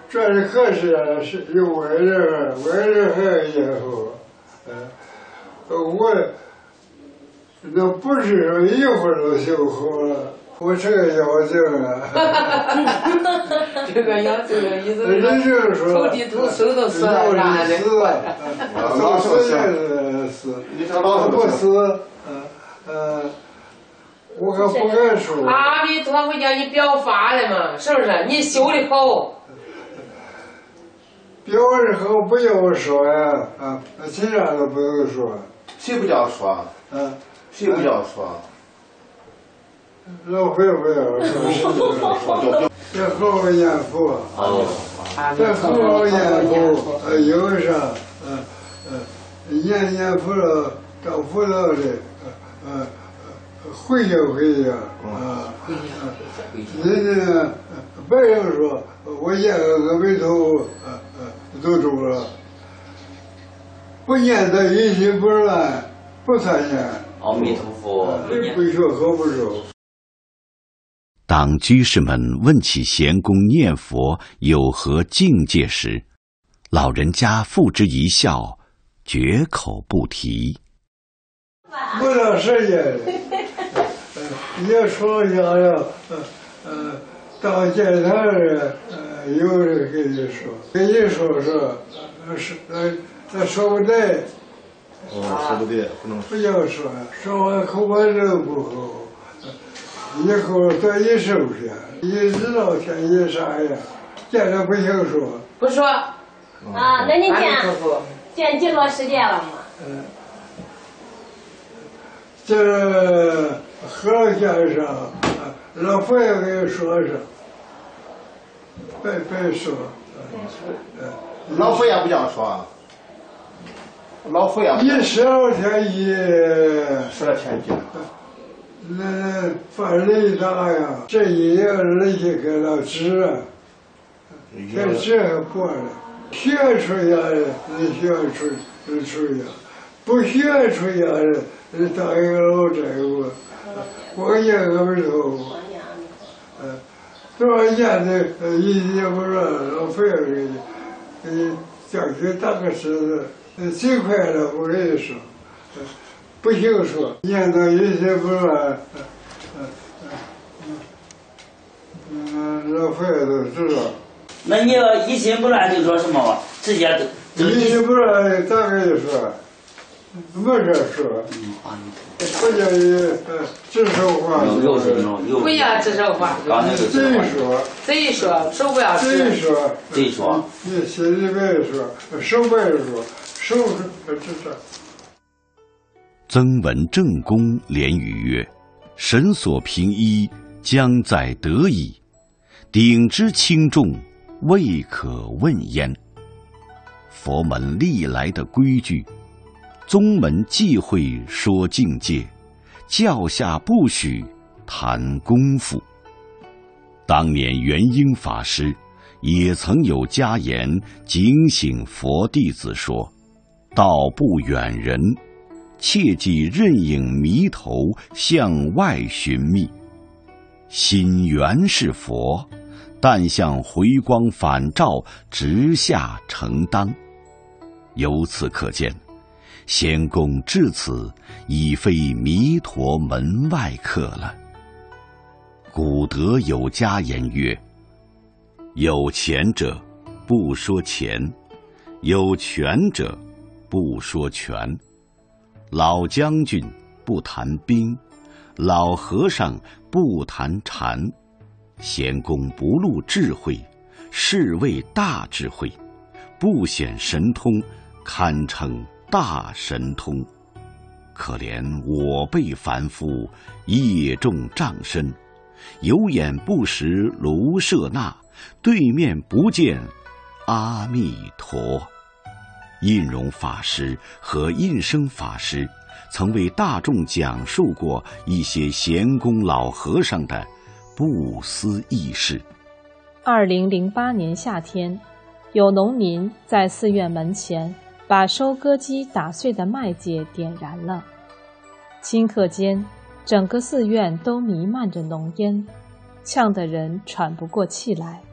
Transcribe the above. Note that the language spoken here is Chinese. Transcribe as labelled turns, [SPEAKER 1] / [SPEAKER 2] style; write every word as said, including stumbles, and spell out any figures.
[SPEAKER 1] 这里可是是有外人，外人还有烟火，呃，我那不是说一会儿就修好了。我这个要求啊，
[SPEAKER 2] 这个要求的意思
[SPEAKER 1] 是说，
[SPEAKER 2] 投地图手都死了，啥的，
[SPEAKER 1] 老死也是死，
[SPEAKER 3] 你这老
[SPEAKER 1] 不死，嗯呃，我可不敢说。
[SPEAKER 2] 阿弥陀佛，叫你表法了嘛，是不是？你修的好。
[SPEAKER 1] 表的好不要我说呀，啊，其他都不用说。
[SPEAKER 3] 谁不叫说？
[SPEAKER 1] 嗯，
[SPEAKER 3] 谁不叫说？
[SPEAKER 1] 老会不要说，这好好念佛，这好好念佛，呃，有啥，呃呃，念念佛了，找佛了的，呃呃，回家回家，啊，人家别人说我念个阿弥陀佛，呃呃，都中了，不念他一心不乱，不参念。
[SPEAKER 4] 阿弥陀佛，
[SPEAKER 1] 不说和不说。
[SPEAKER 5] 当居士们问起贤公念佛有何境界时，老人家付之一笑，绝口不提。
[SPEAKER 1] 不到时间，也说下了，呃呃，到见他人，呃，有人跟你说，跟你说说，呃是呃，他说不对。
[SPEAKER 3] 哦，说不对，不能
[SPEAKER 1] 不要说，说完口把肉不好。以后多一收下，你知道天气啥样，见着不行说。
[SPEAKER 2] 不说。
[SPEAKER 6] 啊，那你见见几多时间了嘛？
[SPEAKER 1] 嗯，这何老先生，老佛爷给你说说，别别说。
[SPEAKER 3] 老佛爷不叫说。老佛爷。
[SPEAKER 1] 一十二天一。
[SPEAKER 3] 十二天一。
[SPEAKER 1] 那犯雷大呀，这一夜那些给老治啊，这这还过了，学出来的那学出出呀，不学出来的那当一个老债务，我也个不头，嗯，多少年的一年不说老费儿给你，给你叫去打个石子，最快了我跟你说。不行说，念到一些不乱，嗯嗯嗯，老佛爷都知道。
[SPEAKER 4] 那你要一心不乱就说什么吧？直接
[SPEAKER 1] 都。一心不乱咋跟你说？没事说。嗯啊，不叫你呃指手画脚。
[SPEAKER 2] 不要指手画脚。
[SPEAKER 1] 贼说。
[SPEAKER 2] 贼说，手不要指。
[SPEAKER 1] 贼说。
[SPEAKER 4] 贼说。
[SPEAKER 1] 你心里别说，手别说，手指着。
[SPEAKER 5] 曾闻正公连语曰：“神所凭依，将在得矣。鼎之轻重，未可问焉。”佛门历来的规矩，宗门忌讳说境界，教下不许谈功夫。当年元英法师也曾有家言警醒佛弟子说：“道不远人。”切忌任影迷头向外寻觅，心原是佛，但向回光返照直下承当。由此可见，仙公至此已非弥陀门外客了。古德有家言曰：“有钱者不说钱，有权者不说权。老将军不谈兵，老和尚不谈禅。贤公不露智慧，是谓大智慧；不显神通，堪称大神通。可怜我辈凡夫，业重障身，有眼不识卢舍那，对面不见阿弥陀。”印容法师和印生法师曾为大众讲述过一些贤公老和尚的不思议事。
[SPEAKER 7] 二零零八年夏天，有农民在寺院门前把收割机打碎的麦秸点燃了，顷刻间，整个寺院都弥漫着浓烟，呛得人喘不过气来。